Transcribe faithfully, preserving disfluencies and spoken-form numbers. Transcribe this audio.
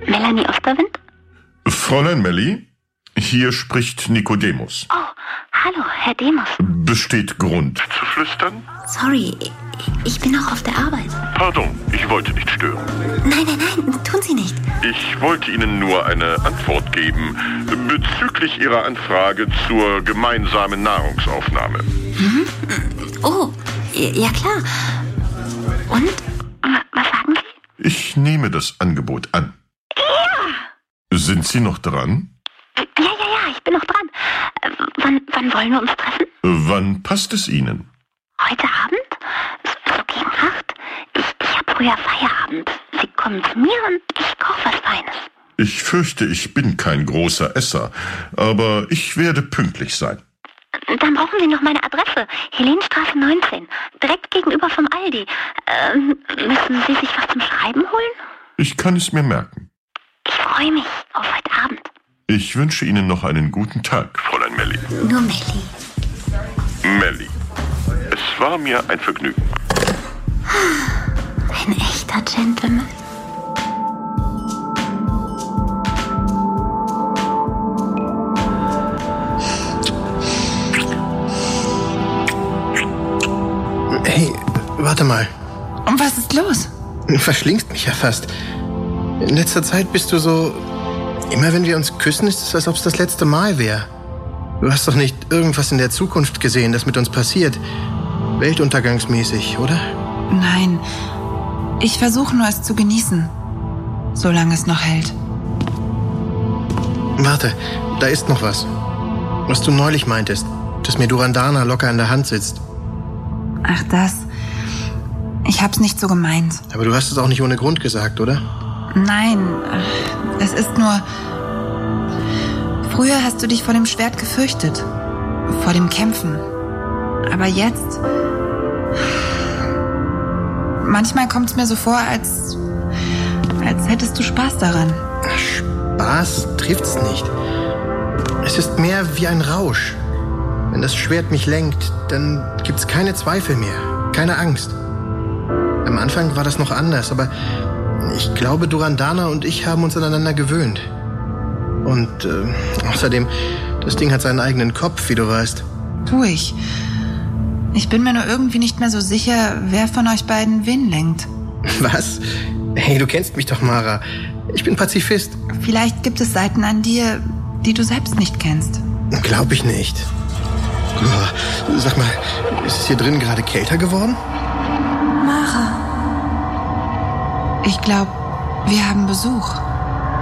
Melanie Osterwind? Fräulein Melli, hier spricht Nikodemus. Oh, hallo, Herr Demos. Besteht Grund zu flüstern? Sorry, ich bin noch auf der Arbeit. Pardon, ich wollte nicht stören. Nein, nein, nein, tun Sie nicht. Ich wollte Ihnen nur eine Antwort geben bezüglich Ihrer Anfrage zur gemeinsamen Nahrungsaufnahme. Mhm. Oh, ja klar. Und? Was sagen Sie? Ich nehme das Angebot an. Ja! Sind Sie noch dran? Ja, ja, ja, ich bin noch dran. Wann, wann wollen wir uns treffen? Wann passt es Ihnen? Heute Abend? So, so gegen acht? Ich, ich habe früher Feierabend. Sie kommen zu mir und ich koche was Feines. Ich fürchte, ich bin kein großer Esser, aber ich werde pünktlich sein. Dann brauchen Sie noch meine Adresse. Helenstraße neunzehn, direkt gegenüber vom Aldi. Ähm, müssen Sie sich was zum Schreiben holen? Ich kann es mir merken. Ich freue mich auf heute Abend. Ich wünsche Ihnen noch einen guten Tag, Fräulein Melli. Nur Melli. Melli, es war mir ein Vergnügen. Ein echter Gentleman. Hey, warte mal. Und was ist los? Du verschlingst mich ja fast. In letzter Zeit bist du so... Immer wenn wir uns küssen, ist es, als ob es das letzte Mal wäre. Du hast doch nicht irgendwas in der Zukunft gesehen, das mit uns passiert. Weltuntergangsmäßig, oder? Nein. Ich versuche nur, es zu genießen. Solange es noch hält. Warte, da ist noch was. Was du neulich meintest, dass mir Durandana locker in der Hand sitzt. Ach, das. Ich hab's nicht so gemeint. Aber du hast es auch nicht ohne Grund gesagt, oder? Nein, es ist nur... Früher hast du dich vor dem Schwert gefürchtet. Vor dem Kämpfen. Aber jetzt... Manchmal kommt's mir so vor, als... als hättest du Spaß daran. Spaß trifft's nicht. Es ist mehr wie ein Rausch. Wenn das Schwert mich lenkt, dann gibt's keine Zweifel mehr. Keine Angst. Am Anfang war das noch anders, aber ich glaube, Durandana und ich haben uns aneinander gewöhnt. Und äh, außerdem, das Ding hat seinen eigenen Kopf, wie du weißt. Tu ich. Ich bin mir nur irgendwie nicht mehr so sicher, wer von euch beiden wen lenkt. Was? Hey, du kennst mich doch, Mara. Ich bin Pazifist. Vielleicht gibt es Seiten an dir, die du selbst nicht kennst. Glaub ich nicht. Oh, sag mal, ist es hier drin gerade kälter geworden? Mara. Ich glaube, wir haben Besuch.